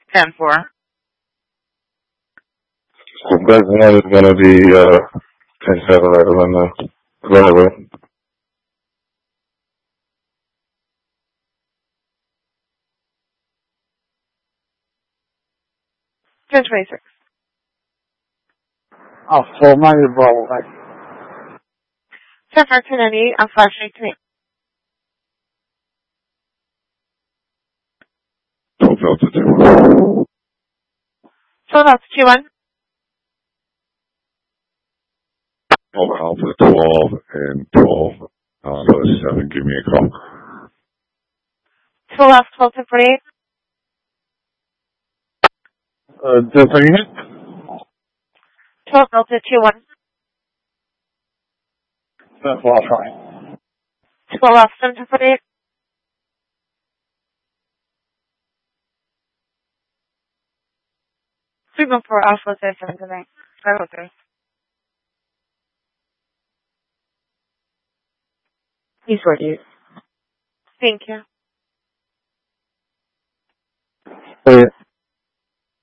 10-4. So best one is going to be 10-7 right around now. Go ahead, bro. 10-26. Oh, full money, Bravo. 10-4-10-8. I'm flashing to me. 12 Delta 2. 12 Alpha 2-1. 12 Alpha 12 and 12 Alpha 7. Give me a call. 12 Alpha 12 10-48. Delta unit? 12 Delta 2-1. That's what I'll try. 12 Alpha 7 10-48. Signal for Alpha 7 tonight. 503. He's ready. Thank you. Hey,